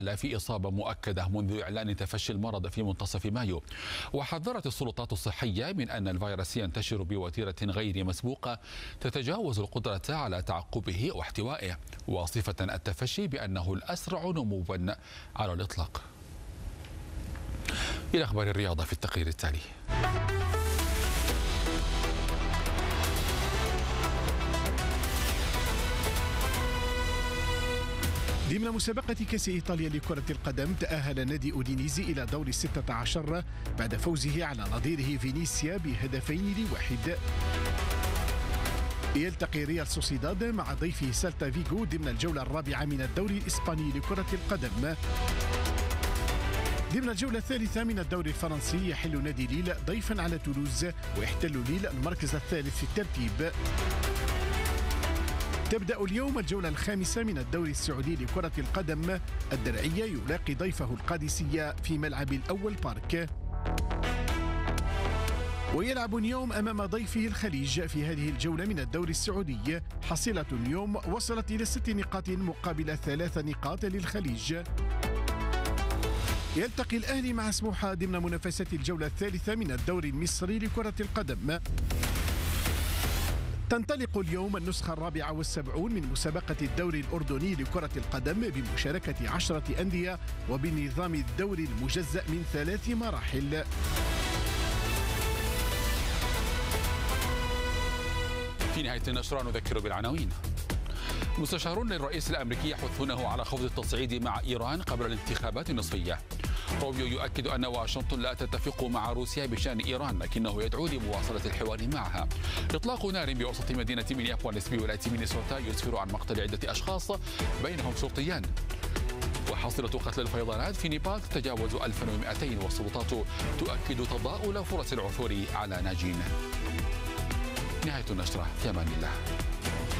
في إصابة مؤكدة منذ إعلان تفشي المرض في منتصف مايو. وحذرت السلطات الصحية من أن الفيروس ينتشر بوتيرة غير مسبوقة تتجاوز القدرة على تعقبه واحتوائه، وصفة التفشي بأنه الأسرع نموا على الإطلاق. إلى أخبار الرياضة في التقرير التالي. ضمن مسابقة كأس إيطاليا لكرة القدم، تأهل نادي أودينيزي إلى دور 16 بعد فوزه على نظيره فينيسيا ب2-1. يلتقي ريال سوسيداد مع ضيفه سالتا فيغو ضمن الجولة الرابعة من الدوري الإسباني لكرة القدم. ضمن الجولة الثالثة من الدوري الفرنسي، يحل نادي ليل ضيفا على تولوز، ويحتل ليل المركز الثالث في الترتيب. تبدأ اليوم الجولة الخامسة من الدوري السعودي لكرة القدم، الدرعية يلاقي ضيفه القادسية في ملعب الأول بارك. ويلعب اليوم أمام ضيفه الخليج في هذه الجولة من الدوري السعودي. حصيلة اليوم وصلت إلى 6 نقاط مقابل 3 نقاط للخليج. يلتقي الأهلي مع سموحة ضمن منافسة الجولة الثالثة من الدوري المصري لكرة القدم. تنطلق اليوم النسخة 74 من مسابقة الدوري الأردني لكرة القدم بمشاركة 10 أندية وبنظام الدوري المجزأ من 3 مراحل. في نهاية النشرة نذكر بالعناوين. مستشارون للرئيس الأمريكي يحثونه على خفض التصعيد مع إيران قبل الانتخابات النصفية. روبيو يؤكد أن واشنطن لا تتفق مع روسيا بشأن إيران، لكنه يدعو لمواصلة الحوار معها. إطلاق نار بوسط مدينة مينيابوليس بولاية مينيسوتا يسفر عن مقتل عدة أشخاص بينهم شرطيان. وحصيلة قتل الفيضانات في نيبال تتجاوز 1200، والسلطات تؤكد تضاؤل فرص العثور على ناجين. نهاية النشرة، في أمان الله.